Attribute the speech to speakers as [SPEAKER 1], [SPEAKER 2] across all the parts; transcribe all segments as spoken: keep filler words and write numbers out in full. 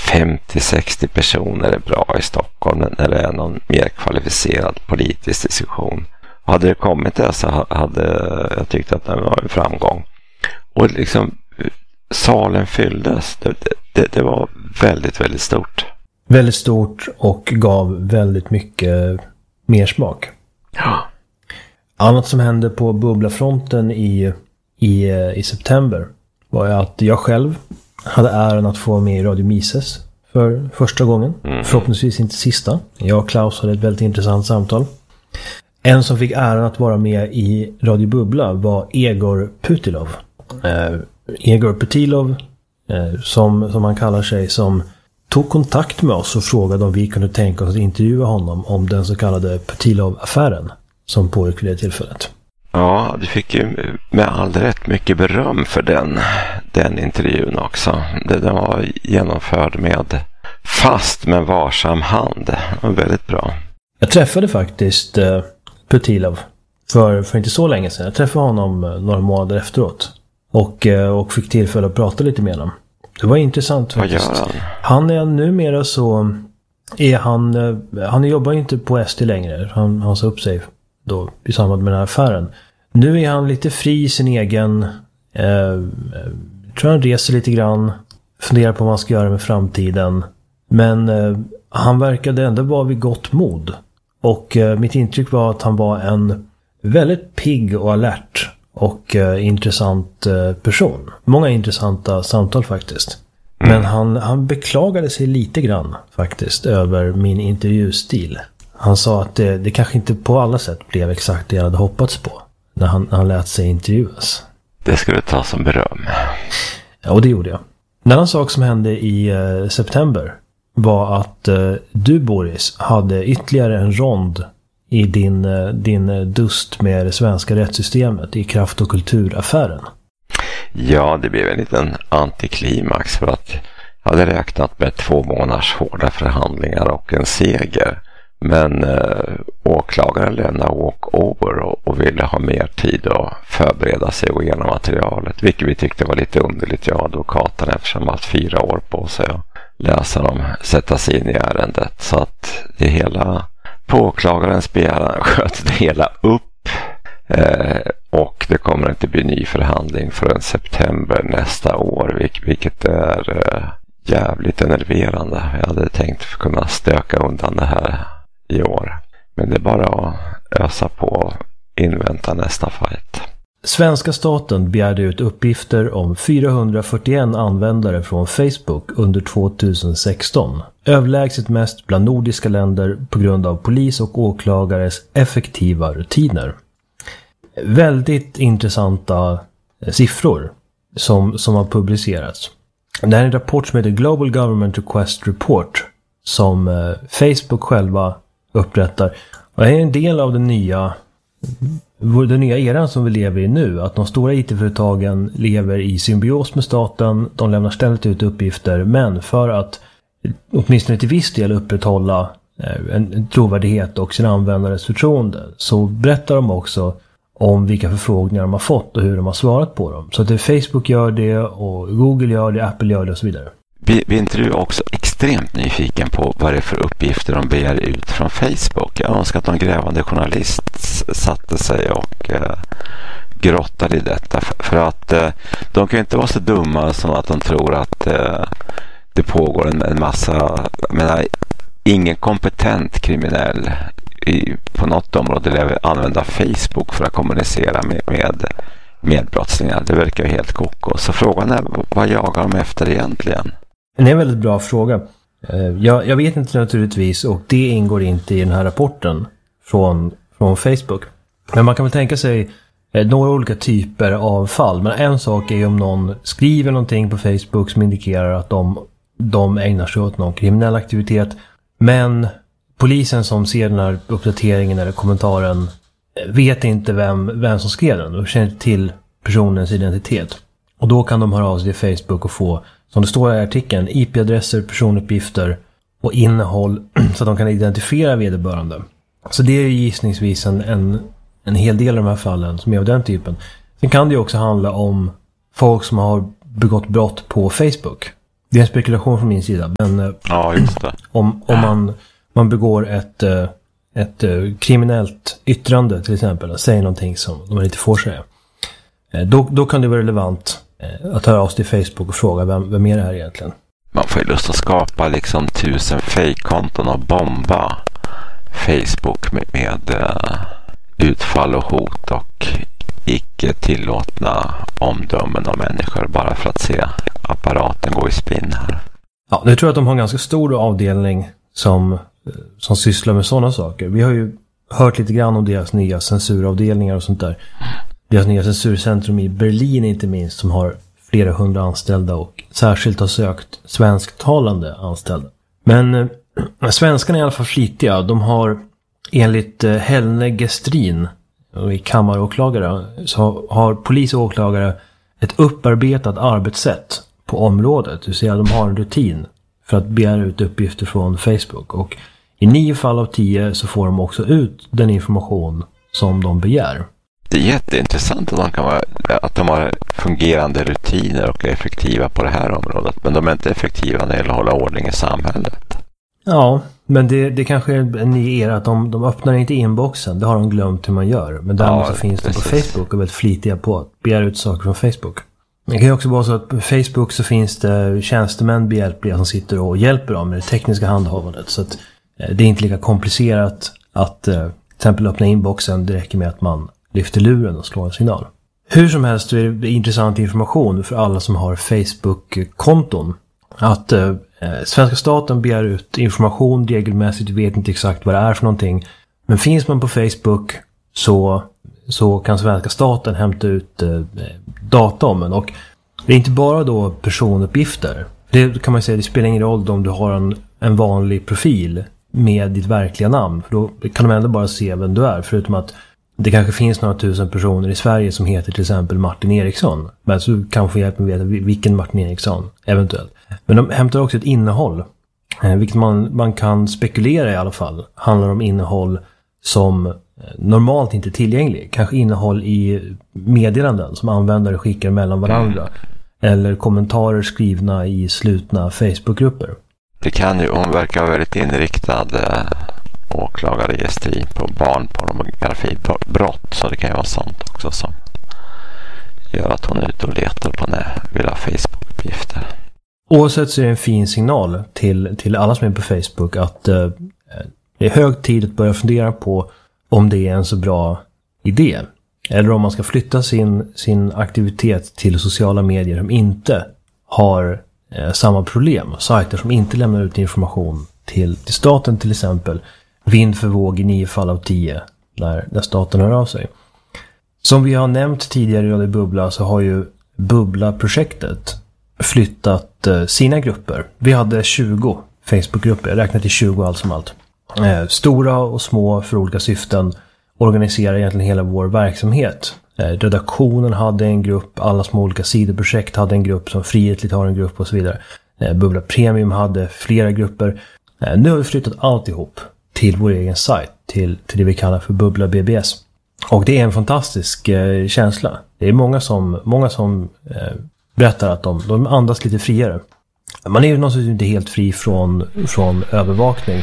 [SPEAKER 1] femtio till sextio personer är bra i Stockholm när det är någon mer kvalificerad politisk diskussion. Och hade det kommit det så hade jag tyckt att det var en framgång. Och liksom salen fylldes. Det, det, det var väldigt, väldigt stort.
[SPEAKER 2] Väldigt stort och gav väldigt mycket mer smak.
[SPEAKER 1] Ja.
[SPEAKER 2] Annat som hände på Bubblafronten i, i, i september var att jag själv hade äran att få med i Radio Mises för första gången. Mm. Förhoppningsvis inte sista. Jag och Klaus hade ett väldigt intressant samtal. En som fick äran att vara med i Radio Bubbla var Egor Putilov. Eh, Egor Putilov, eh, som, som han kallar sig, som tog kontakt med oss och frågade om vi kunde tänka oss att intervjua honom om den så kallade Putilov-affären som pågick vid det tillfället.
[SPEAKER 1] Ja, du fick ju med all rätt mycket beröm för den, den intervjun också. Den var genomförd med fast men varsam hand. Det var väldigt bra.
[SPEAKER 2] Jag träffade faktiskt eh, Putilov för, för inte så länge sedan. Jag träffade honom några månader efteråt. Och, eh, och fick tillfälle att prata lite med honom. Det var intressant faktiskt.
[SPEAKER 1] Vad gör han?
[SPEAKER 2] Han är numera så... Är han, eh, han jobbar inte på S D längre. Han, han sa upp sig då i samband med den här affären. Nu är han lite fri i sin egen... Eh, tror han reser lite grann. Funderar på vad han ska göra med framtiden. Men eh, han verkade ändå vara vid gott mod. Och eh, mitt intryck var att han var en väldigt pigg och alert och eh, intressant eh, person. Många intressanta samtal faktiskt. Mm. Men han, han beklagade sig lite grann faktiskt över min intervjustil. Han sa att det, det kanske inte på alla sätt blev exakt det jag hade hoppats på när han, när han lät sig intervjuas.
[SPEAKER 1] Det skulle du ta som beröm.
[SPEAKER 2] Ja, och det gjorde jag. En annan sak som hände i eh, september var att eh, du, Boris, hade ytterligare en rond i din, eh, din dust med det svenska rättssystemet i kraft- och kulturaffären.
[SPEAKER 1] Ja, det blev en liten antiklimax för att jag hade räknat med två månaders hårda förhandlingar och en seger. Men eh, åklagaren lämnade walkover och, och ville ha mer tid att förbereda sig och gå igenom materialet. Vilket vi tyckte var lite underligt, jag och advokaten, eftersom de haft fyra år på sig att läsa dem, sätta sig in i ärendet. Så att det hela på åklagarens begäran sköt det hela upp. Eh, och det kommer inte bli ny förhandling förrän september nästa år, vilket, vilket är eh, jävligt enerverande. Jag hade tänkt kunna stöka undan det här i år. Men det är bara att ösa på och invänta nästa fight.
[SPEAKER 2] Svenska staten begärde ut uppgifter om fyrahundrafyrtioen användare från Facebook under tjugohundrasexton. Överlägset mest bland nordiska länder på grund av polis och åklagares effektiva rutiner. Väldigt intressanta siffror som, som har publicerats. Det här är en rapport som heter Global Government Request Report som eh, Facebook själva upprättar. Och det är en del av den nya, den nya eran som vi lever i nu. Att de stora I T-företagen lever i symbios med staten. De lämnar ständigt ut uppgifter. Men för att åtminstone till viss del upprätthålla eh, en trovärdighet och sin användares förtroende så berättar de också om vilka förfrågningar de har fått och hur de har svarat på dem. Så att det Facebook gör det och Google gör det, Apple gör det och så vidare.
[SPEAKER 1] Vi, vi är inte du också extremt nyfiken på vad det är för uppgifter de begär ut från Facebook? Jag önskar att någon grävande journalist satte sig och eh, grottade i detta. För, för att eh, de kan ju inte vara så dumma som att de tror att eh, det pågår en, en massa... Jag menar, ingen kompetent kriminell i, på något område lär använda Facebook för att kommunicera med, med medbrottslingar. Det verkar ju helt koko. Så frågan är, vad jagar de efter egentligen?
[SPEAKER 2] Det är en väldigt bra fråga. Jag, jag vet inte naturligtvis, och det ingår inte i den här rapporten från, från Facebook. Men man kan väl tänka sig några olika typer av fall. Men en sak är om någon skriver någonting på Facebook som indikerar att de, de ägnar sig åt någon kriminell aktivitet. Men polisen som ser den här uppdateringen eller kommentaren vet inte vem, vem som skrev den och känner inte till personens identitet. Och då kan de höra av sig till Facebook och få, som det står i artikeln, I P-adresser, personuppgifter och innehåll så att de kan identifiera vederbörande. Så det är gissningsvis en, en, en hel del av de här fallen som är av den typen. Sen kan det ju också handla om folk som har begått brott på Facebook Det är en spekulation från min sida. Men
[SPEAKER 1] ja, just det.
[SPEAKER 2] Om, om man, man begår ett, ett kriminellt yttrande till exempel, och säger någonting som man inte får säga, då, då kan det vara relevant att höra oss till Facebook och fråga vem, vem är det här egentligen.
[SPEAKER 1] Man får ju lust att skapa liksom tusen fake-konton och bomba Facebook med, med uh, utfall och hot och icke tillåtna omdömen av människor bara för att se apparaten gå i spinn här.
[SPEAKER 2] Ja, jag tror att de har en ganska stor avdelning som, som sysslar med sådana saker. Vi har ju hört lite grann om deras nya censuravdelningar och sånt där. Deras nya censurcentrum i Berlin inte minst, som har flera hundra anställda och särskilt har sökt svensktalande anställda. Men eh, svenskarna är i alla fall flitiga. De har enligt eh, Helne Gestrin och i kammaråklagare så har polis och åklagare ett upparbetat arbetssätt på området. Det vill säga de har en rutin för att begära ut uppgifter från Facebook. Och i nio fall av tio så får de också ut den information som de begär.
[SPEAKER 1] Det är jätteintressant att de, kan vara, att de har fungerande rutiner och är effektiva på det här området. Men de är inte effektiva när det gäller att hålla ordning i samhället.
[SPEAKER 2] Ja, men det, det kanske är en ny era att de, de öppnar inte inboxen. Det har de glömt hur man gör. Men däremot ja, så finns det på Facebook och är väldigt flitiga på att begära ut saker från Facebook. Det kan ju också vara så att på Facebook så finns det tjänstemän behjälpliga som sitter och hjälper dem med det tekniska handhavandet. Så att eh, det är inte lika komplicerat att eh, till exempel öppna inboxen. Det räcker med att man lyfter luren och slår en signal. Hur som helst är det intressant information för alla som har Facebook-konton. Att eh, svenska staten begär ut information regelmässigt, vet inte exakt vad det är för någonting. Men finns man på Facebook så, så kan svenska staten hämta ut eh, data om en. Och det är inte bara då personuppgifter. Det kan man säga, det spelar ingen roll om du har en, en vanlig profil med ditt verkliga namn. För då kan de ändå bara se vem du är, förutom att det kanske finns några tusen personer i Sverige som heter till exempel Martin Eriksson. Men så kan man få hjälp med att veta vilken Martin Eriksson eventuellt. Men de hämtar också ett innehåll. Vilket man, man kan spekulera i alla fall. Handlar om innehåll som normalt inte är tillgänglig. Kanske innehåll i meddelanden som användare skickar mellan varandra. Mm. Eller kommentarer skrivna i slutna Facebookgrupper.
[SPEAKER 1] Det kan ju, hon verkar väldigt inriktad åklagare i Gestrin på barnpornografibrott, så det kan ju vara sånt också som gör att hon är ute och letar på några Facebook-uppgifter.
[SPEAKER 2] Oavsett så är det en fin signal till, till alla som är på Facebook att eh, det är hög tid att börja fundera på om det är en så bra idé. Eller om man ska flytta sin, sin aktivitet till sociala medier som inte har eh, samma problem. Sajter som inte lämnar ut information till, till staten till exempel. Vind för våg i nio fall av tio när, när staten hör av sig. Som vi har nämnt tidigare i Radio Bubbla så har ju Bubbla-projektet flyttat eh, sina grupper. Vi hade tjugo Facebook-grupper, jag räknar till tjugo allt som allt. Eh, stora och små för olika syften organiserar egentligen hela vår verksamhet. Eh, redaktionen hade en grupp, alla små olika sidoprojekt hade en grupp, som Frihetligt har en grupp och så vidare. Eh, Bubbla Premium hade flera grupper. Eh, nu har vi flyttat alltihop till vår egen sajt, till, till det vi kallar för Bubbla B B S. Och det är en fantastisk eh, känsla. Det är många som, många som eh, berättar att de, de andas lite friare. Man är ju någonstans inte helt fri från, från övervakning.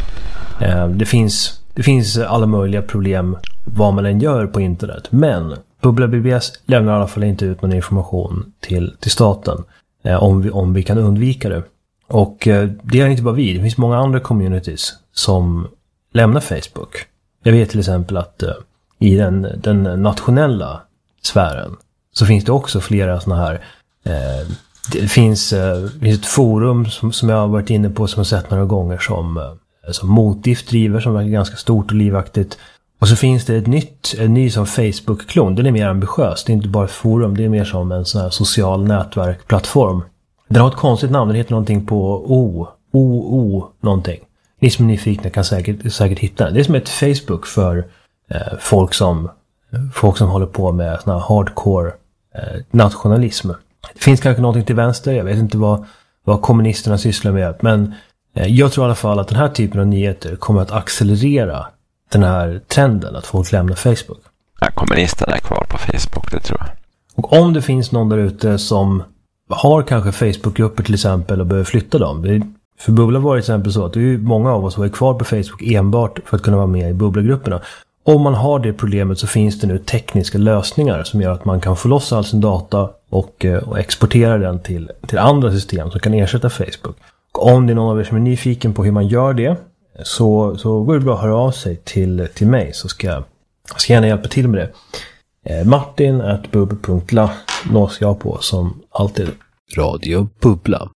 [SPEAKER 2] Eh, det, finns, det finns alla möjliga problem vad man än gör på internet. Men Bubbla B B S lämnar i alla fall inte ut någon information till, till staten eh, om, vi, om vi kan undvika det. Och eh, det är inte bara vi. Det finns många andra communities som lämnar Facebook. Jag vet till exempel att eh, i den, den nationella sfären så finns det också flera såna här eh, det finns, eh, det finns ett forum som, som jag har varit inne på, som jag sett några gånger, som, eh, som Motgift driver, som är ganska stort och livaktigt. Och så finns det ett nytt, en ny som Facebook-klon. Den är mer ambitiös. Det är inte bara ett forum, det är mer som en sån här social nätverkplattform. Den har ett konstigt namn, den heter någonting på O, O, O någonting. Ni som är nyfikna kan säkert, säkert hitta den. Det är som ett Facebook för eh, folk som folk som håller på med sån här hardcore eh, nationalism. Det finns kanske någonting till vänster, jag vet inte vad, vad kommunisterna sysslar med, men eh, jag tror i alla fall att den här typen av nyheter kommer att accelerera den här trenden att folk lämnar Facebook.
[SPEAKER 1] Ja, kommunisterna är kvar på Facebook, det tror jag.
[SPEAKER 2] Och om det finns någon där ute som har kanske Facebookgrupper till exempel och behöver flytta dem. För Bubbla var det till exempel så att det är många av oss som är kvar på Facebook enbart för att kunna vara med i Bubbla-grupperna. Om man har det problemet så finns det nu tekniska lösningar som gör att man kan få loss all sin data och, och exportera den till, till andra system som kan ersätta Facebook. Och om det är någon av er som är nyfiken på hur man gör det så, så går det bra att höra av sig till, till mig så ska jag ska gärna hjälpa till med det. Eh, Martin at bubbla punkt la nås jag på som alltid. Radio Bubbla.